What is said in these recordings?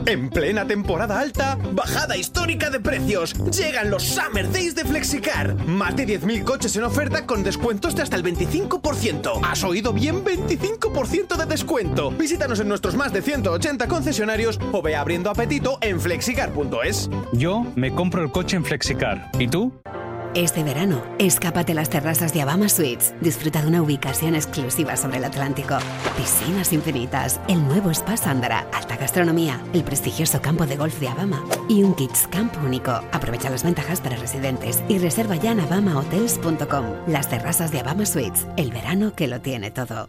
En plena temporada alta, bajada histórica de precios. Llegan los Summer Days de Flexicar. Más de 10.000 coches en oferta con descuentos de hasta el 25%. ¿Has oído bien? 25% de descuento. Visítanos en nuestros más de 180 concesionarios o ve abriendo apetito en flexicar.es. Yo me compro el coche en Flexicar. ¿Y tú? Este verano, escápate a las terrazas de Abama Suites. Disfruta de una ubicación exclusiva sobre el Atlántico. Piscinas infinitas, el nuevo Spa Sándara, alta gastronomía, el prestigioso campo de golf de Abama y un Kids Camp único. Aprovecha las ventajas para residentes y reserva ya en abamahotels.com. Las terrazas de Abama Suites, el verano que lo tiene todo.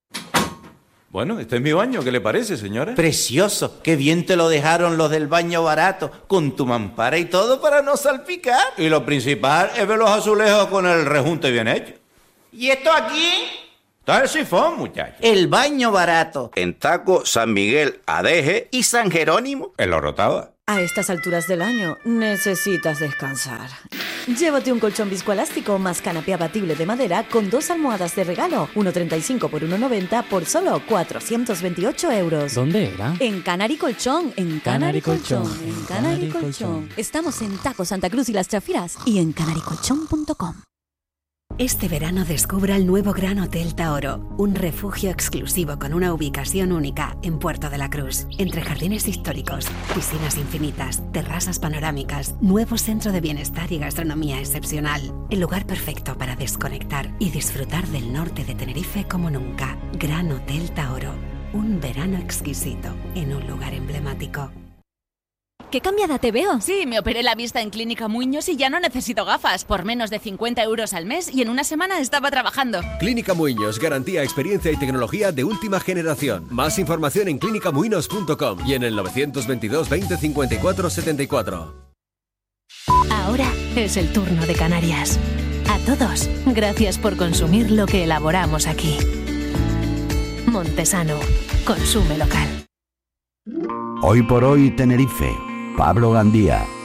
Bueno, este es mi baño, ¿qué le parece, señora? Precioso, qué bien te lo dejaron los del baño barato, con tu mampara y todo para no salpicar. Y lo principal es ver los azulejos con el rejunte bien hecho. ¿Y esto aquí? Está el sifón, muchacho. El baño barato. En Taco, San Miguel, Adeje ¿Y San Jerónimo? en Lo Rotava. A estas alturas del año necesitas descansar. Llévate un colchón viscoelástico más canapé abatible de madera con 2 almohadas de regalo, 1,35 por 1,90 por solo 428 euros. ¿Dónde era? En Canary Colchón, en Canary Colchón, en Canary Colchón. Estamos en Taco Santa Cruz y Las Chafiras y en canarycolchón.com. Este verano descubra el nuevo Gran Hotel Taoro, un refugio exclusivo con una ubicación única en Puerto de la Cruz, entre jardines históricos, piscinas infinitas, terrazas panorámicas, nuevo centro de bienestar y gastronomía excepcional. El lugar perfecto para desconectar y disfrutar del norte de Tenerife como nunca. Gran Hotel Taoro, un verano exquisito en un lugar emblemático. ¡Qué cambiada te veo! Sí, me operé la vista en Clínica Muiños y ya no necesito gafas. Por menos de 50 euros al mes y en una semana estaba trabajando. Clínica Muiños, garantía, experiencia y tecnología de última generación. Más información en clinicamuinos.com y en el 922 20 54 74. Ahora es el turno de Canarias. A todos, gracias por consumir lo que elaboramos aquí. Montesano, consume local. Hoy por hoy Tenerife. Pablo Gandía.